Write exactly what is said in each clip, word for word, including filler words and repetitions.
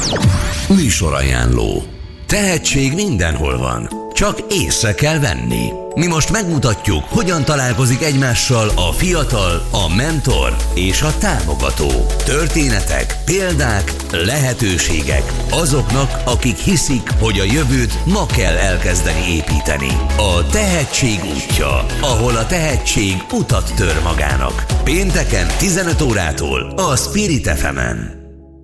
Műsorajánló. Tehetség mindenhol van, csak észre kell venni. Mi most megmutatjuk, hogyan találkozik egymással a fiatal, a mentor és a támogató. Történetek, példák, lehetőségek azoknak, akik hiszik, hogy a jövőt ma kell elkezdeni építeni. A tehetség útja, ahol a tehetség utat tör magának. Pénteken tizenöt órától a Spirit ef emen.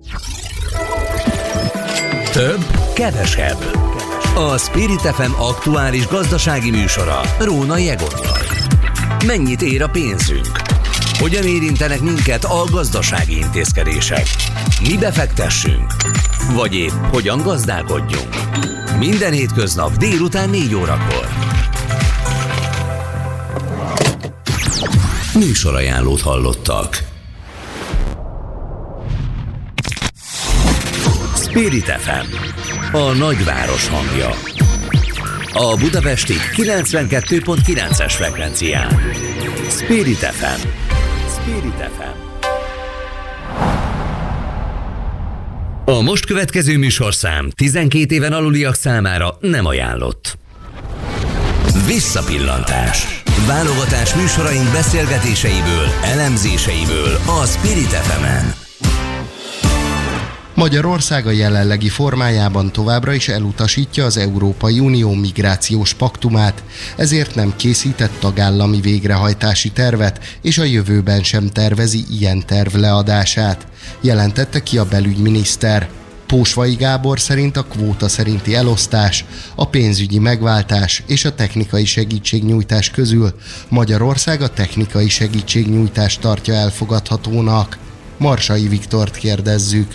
Több, kevesebb. A Spirit ef em aktuális gazdasági műsora Rónai Egottal. Mennyit ér a pénzünk? Hogyan érintenek minket a gazdasági intézkedések? Mi befektessünk? Vagy épp hogyan gazdálkodjunk? Minden hétköznap délután négy órakor. Műsorajánlót hallottak. Spirit ef em, a nagyváros hangja. A budapesti kilencvenkettő pont kilences frekvencián. Spirit ef em. Spirit ef em. A most következő műsorszám tizenkét éven aluliak számára nem ajánlott. Visszapillantás. Válogatás műsoraink beszélgetéseiből, elemzéseiből a Spirit ef emen. Magyarország a jelenlegi formájában továbbra is elutasítja az Európai Unió migrációs paktumát, ezért nem készített tagállami végrehajtási tervet, és a jövőben sem tervezi ilyen terv leadását, jelentette ki a belügyminiszter. Pósvai Gábor szerint a kvóta szerinti elosztás, a pénzügyi megváltás és a technikai segítségnyújtás közül Magyarország a technikai segítségnyújtást tartja elfogadhatónak. Marsai Viktort kérdezzük.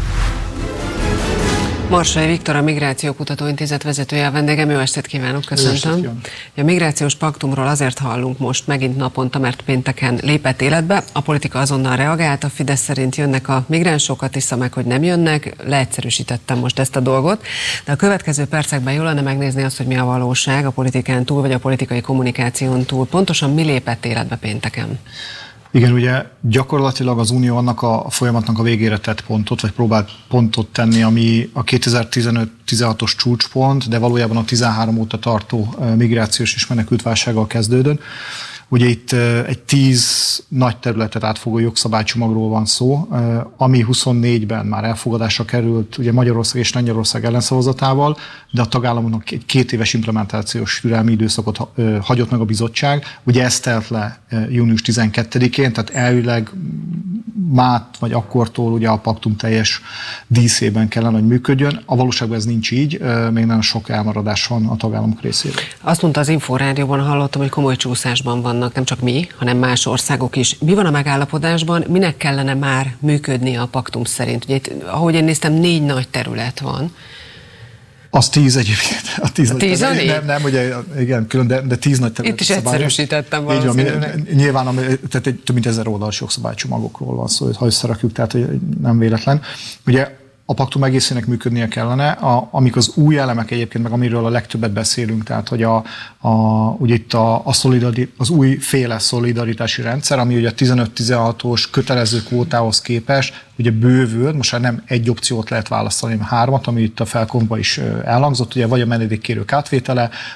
Marsai Viktor, a Migrációkutató Intézet vezetője, a vendégem. Jó estét kívánok, köszöntöm. A migrációs paktumról azért hallunk most megint naponta, mert pénteken lépett életbe. A politika azonnal reagált, a Fidesz szerint jönnek a migránsok, tiszta meg, hogy nem jönnek. Leegyszerűsítettem most ezt a dolgot, de a következő percekben jól lenne megnézni azt, hogy mi a valóság a politikán túl, vagy a politikai kommunikáción túl. Pontosan mi lépett életbe pénteken? Igen, ugye gyakorlatilag az Unió annak a folyamatnak a végére tett pontot, vagy próbált pontot tenni, ami a kétezer-tizenöt-tizenhatos csúcspont, de valójában a tizenhárom óta tartó migrációs és menekültválsággal kezdődött. Ugye itt egy tíz nagy területet átfogó jogszabálycsomagról van szó, ami huszonnégyben már elfogadásra került, ugye Magyarország és Lengyelország ellenszavazatával, de a tagállamoknak egy két éves implementációs türelmi időszakot hagyott meg a bizottság. Ugye ez telt le június tizenkettedikén, tehát elvileg mát vagy akkortól ugye a paktum teljes díszében kellene, hogy működjön. A valóságban ez nincs így, még nagyon sok elmaradás van a tagállamok részéről. Azt mondta az Inforádióban, hallottam, hogy komoly csúszásban vannak, nem csak mi, hanem más országok is. Mi van a megállapodásban, minek kellene már működni a paktum szerint? Ugye itt, ahogy én néztem, négy nagy terület van. Az tíz egyébként. A tíz, a tíz nagy, nem, nem, ugye, igen, külön, de, de tíz nagy terület. Itt is egyszerűsítettem valószínűleg. Nyilván, tehát egy több mint ezer oldalas jogszabálycsomagokról van szó, ha összerakjuk, tehát hogy nem véletlen. Ugye a paktum egészének működnie kellene, a, amik az új elemek egyébként, meg amiről a legtöbbet beszélünk, tehát hogy a, a, ugye itt a, a az új féle szolidaritási rendszer, ami ugye a tizenöt-tizenhatos kötelező kvótához képest ugye bővül, most már nem egy opciót lehet választani, hanem hármat, ami itt a felkonfban is elhangzott, ugye vagy a menedékkérők átvétele,